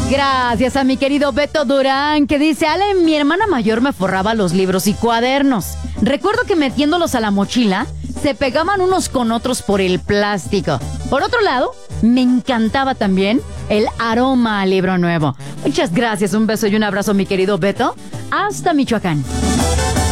Gracias a mi querido Beto Durán, que dice: Ale, mi hermana mayor me forraba los libros y cuadernos. Recuerdo que metiéndolos a la mochila, se pegaban unos con otros por el plástico. Por otro lado, me encantaba también el aroma al libro nuevo. Muchas gracias, un beso y un abrazo, mi querido Beto. Hasta Michoacán.